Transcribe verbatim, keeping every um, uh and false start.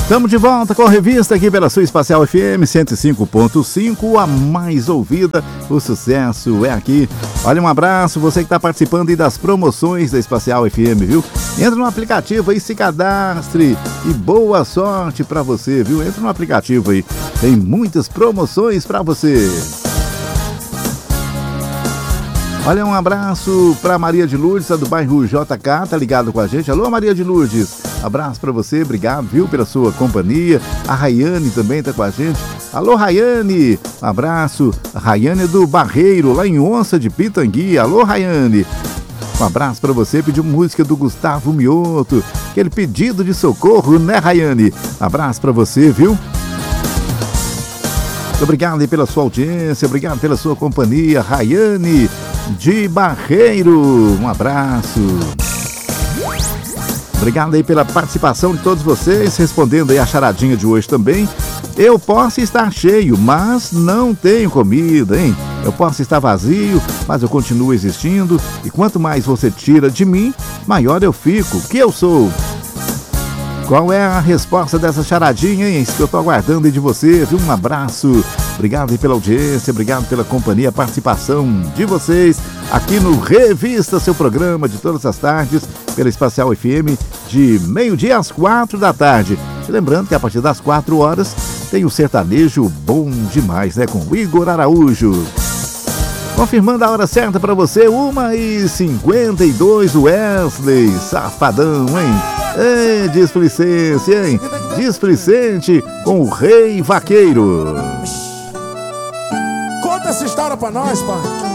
Estamos de volta com a revista aqui pela sua Espacial F M cento e cinco ponto cinco, a mais ouvida. O sucesso é aqui. Olha, um abraço, você que está participando aí das promoções da Espacial F M, viu? Entra no aplicativo aí, se cadastre e boa sorte para você, viu? Entra no aplicativo aí, tem muitas promoções para você. Olha, um abraço para Maria de Lourdes, do bairro J K, tá ligado com a gente. Alô, Maria de Lourdes, abraço para você, obrigado, viu, pela sua companhia. A Rayane também tá com a gente. Alô, Rayane, um abraço. A Rayane é do Barreiro, lá em Onça de Pitangui. Alô, Rayane, um abraço para você. Pediu música do Gustavo Mioto, aquele pedido de socorro, né, Rayane? Abraço para você, viu? Obrigado aí pela sua audiência, obrigado pela sua companhia, Rayane de Barreiro, um abraço. Obrigado aí pela participação de todos vocês, respondendo aí a charadinha de hoje também. Eu posso estar cheio, mas não tenho comida, hein? Eu posso estar vazio, mas eu continuo existindo. E quanto mais você tira de mim, maior eu fico. Que eu sou? Qual é a resposta dessa charadinha, hein? Isso que eu tô aguardando aí de você, viu? Um abraço. Obrigado aí pela audiência, obrigado pela companhia, participação de vocês aqui no Revista, seu programa de todas as tardes, pela Espacial F M, de meio-dia às quatro da tarde. Te lembrando que a partir das quatro horas tem o sertanejo bom demais, né? Com o Igor Araújo. Confirmando a hora certa para você, uma e cinquenta e dois, Wesley, safadão, hein? É, displicente, hein? Displicente com o Rei Vaqueiro. Conta essa história pra nós, pai.